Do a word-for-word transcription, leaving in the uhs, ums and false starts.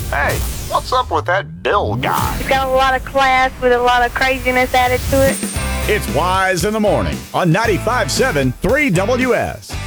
Hey, what's up with that Bill guy? He's got a lot of class with a lot of craziness added to it. It's Wise in the Morning on ninety-five point seven three W S.